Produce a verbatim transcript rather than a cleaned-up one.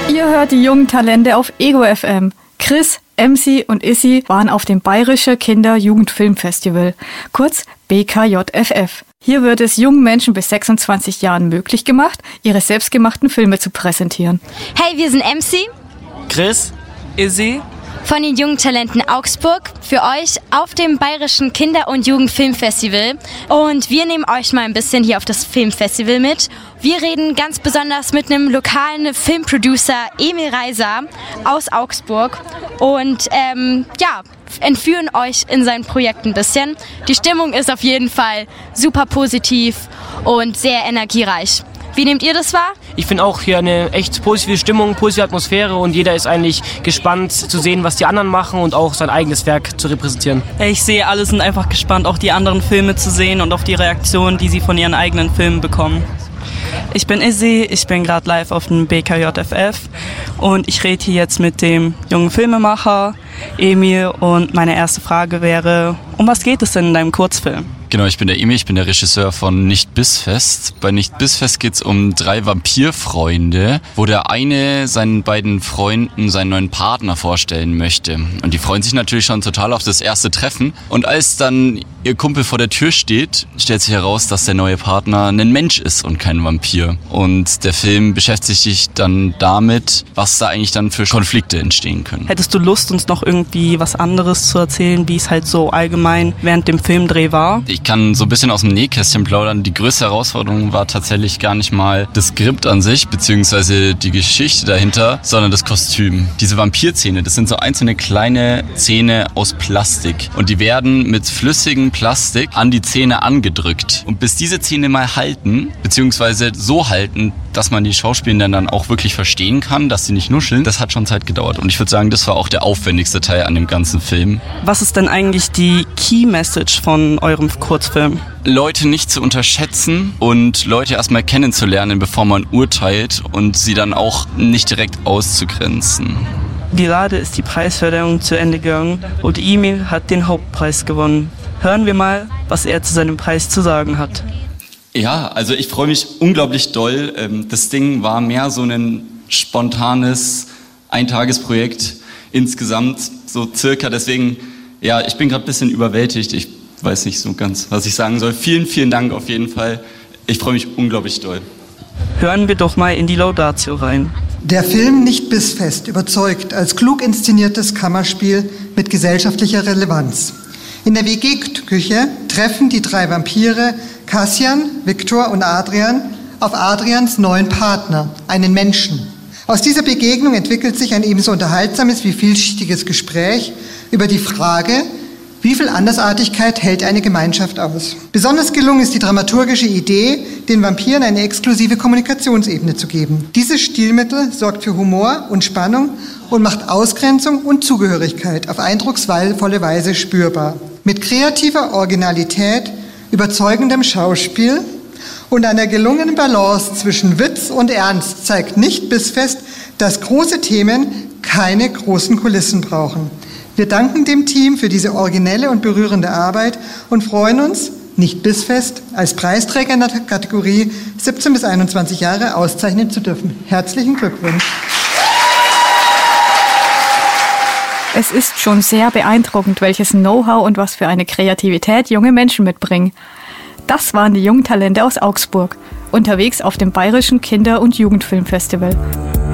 Ihr hört die jungen Talente auf Ego F M. Chris, M C und Issy waren auf dem Bayerische Kinder-Jugendfilmfestival, kurz B K J F F. Hier wird es jungen Menschen bis sechsundzwanzig Jahren möglich gemacht, ihre selbstgemachten Filme zu präsentieren. Hey, wir sind M C, Chris, Issy von den jungen Talenten Augsburg für euch auf dem Bayerischen Kinder- und Jugendfilmfestival. Und wir nehmen euch mal ein bisschen hier auf das Filmfestival mit. Wir reden ganz besonders mit einem lokalen Filmproducer, Emil Reiser aus Augsburg. Und ähm, ja, entführen euch in sein Projekt ein bisschen. Die Stimmung ist auf jeden Fall super positiv und sehr energiereich. Wie nehmt ihr das wahr? Ich finde auch hier eine echt positive Stimmung, positive Atmosphäre und jeder ist eigentlich gespannt zu sehen, was die anderen machen und auch sein eigenes Werk zu repräsentieren. Ich sehe, alle sind einfach gespannt, auch die anderen Filme zu sehen und auf die Reaktionen, die sie von ihren eigenen Filmen bekommen. Ich bin Issy, ich bin gerade live auf dem B K J F F und ich rede hier jetzt mit dem jungen Filmemacher Emil und meine erste Frage wäre, um was geht es denn in deinem Kurzfilm? Genau, ich bin der Emil, ich bin der Regisseur von Nicht Bissfest. Bei Nicht Bissfest geht's um drei Vampirfreunde, wo der eine seinen beiden Freunden seinen neuen Partner vorstellen möchte. Und die freuen sich natürlich schon total auf das erste Treffen. Und als dann ihr Kumpel vor der Tür steht, stellt sich heraus, dass der neue Partner ein Mensch ist und kein Vampir. Und der Film beschäftigt sich dann damit, was da eigentlich dann für Konflikte entstehen können. Hättest du Lust, uns noch irgendwie was anderes zu erzählen, wie es halt so allgemein während dem Filmdreh war? Ich kann so ein bisschen aus dem Nähkästchen plaudern. Die größte Herausforderung war tatsächlich gar nicht mal das Skript an sich, beziehungsweise die Geschichte dahinter, sondern das Kostüm. Diese Vampirzähne, das sind so einzelne kleine Zähne aus Plastik. Und die werden mit flüssigem Plastik an die Zähne angedrückt. Und bis diese Zähne mal halten, beziehungsweise so halten, dass man die Schauspielenden dann auch wirklich verstehen kann, dass sie nicht nuscheln, das hat schon Zeit gedauert. Und ich würde sagen, das war auch der aufwendigste Teil an dem ganzen Film. Was ist denn eigentlich die Key Message von eurem Kurzfilm? Leute nicht zu unterschätzen und Leute erstmal kennenzulernen, bevor man urteilt und sie dann auch nicht direkt auszugrenzen. Gerade ist die Preisverleihung zu Ende gegangen und Emil hat den Hauptpreis gewonnen. Hören wir mal, was er zu seinem Preis zu sagen hat. Ja, also ich freue mich unglaublich doll. Das Ding war mehr so ein spontanes Eintagesprojekt insgesamt, so circa. Deswegen, ja, ich bin gerade ein bisschen überwältigt. Ich weiß nicht so ganz, was ich sagen soll. Vielen, vielen Dank auf jeden Fall. Ich freue mich unglaublich doll. Hören wir doch mal in die Laudatio rein. Der Film Nicht Bissfest überzeugt als klug inszeniertes Kammerspiel mit gesellschaftlicher Relevanz. In der W G-Küche treffen die drei Vampire Kassian, Viktor und Adrian auf Adrians neuen Partner, einen Menschen. Aus dieser Begegnung entwickelt sich ein ebenso unterhaltsames wie vielschichtiges Gespräch über die Frage, wie viel Andersartigkeit hält eine Gemeinschaft aus. Besonders gelungen ist die dramaturgische Idee, den Vampiren eine exklusive Kommunikationsebene zu geben. Dieses Stilmittel sorgt für Humor und Spannung und macht Ausgrenzung und Zugehörigkeit auf eindrucksvolle Weise spürbar. Mit kreativer Originalität, überzeugendem Schauspiel und einer gelungenen Balance zwischen Witz und Ernst zeigt Nicht Bissfest, dass große Themen keine großen Kulissen brauchen. Wir danken dem Team für diese originelle und berührende Arbeit und freuen uns, Nicht Bissfest als Preisträger in der Kategorie siebzehn bis einundzwanzig Jahre auszeichnen zu dürfen. Herzlichen Glückwunsch. Es ist schon sehr beeindruckend, welches Know-how und was für eine Kreativität junge Menschen mitbringen. Das waren die jungen Talente aus Augsburg, unterwegs auf dem Bayerischen Kinder- und Jugendfilmfestival.